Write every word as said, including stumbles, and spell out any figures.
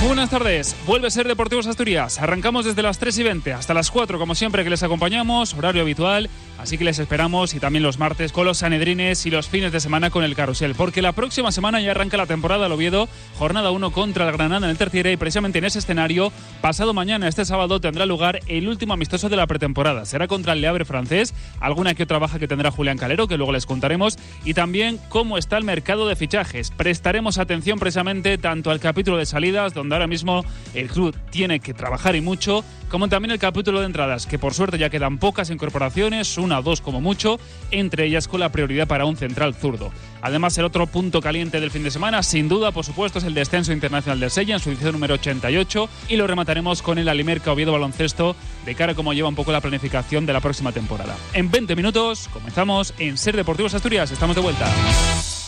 Muy buenas tardes, vuelve a Ser Deportivos Asturias. Arrancamos desde las tres y veinte hasta las cuatro, como siempre, que les acompañamos, horario habitual, así que les esperamos, y también los martes con los sanedrines y los fines de semana con el carrusel, porque la próxima semana ya arranca la temporada al Oviedo, jornada uno contra el Granada en el Terciera, y precisamente en ese escenario, pasado mañana, este sábado, tendrá lugar el último amistoso de la pretemporada. Será contra el Le Havre francés, alguna que otra baja que tendrá Julián Calero, que luego les contaremos, y también cómo está el mercado de fichajes. Prestaremos atención precisamente tanto al capítulo de salidas, donde ahora mismo el club tiene que trabajar y mucho, como también el capítulo de entradas, que por suerte ya quedan pocas incorporaciones, una o dos como mucho, entre ellas con la prioridad para un central zurdo. Además, el otro punto caliente del fin de semana, sin duda, por supuesto, es el descenso internacional del Sella en su edición número ochenta y ocho, y lo remataremos con el Alimerca Oviedo Baloncesto, de cara a cómo lleva un poco la planificación de la próxima temporada. En veinte minutos comenzamos en Ser Deportivos Asturias. Estamos de vuelta.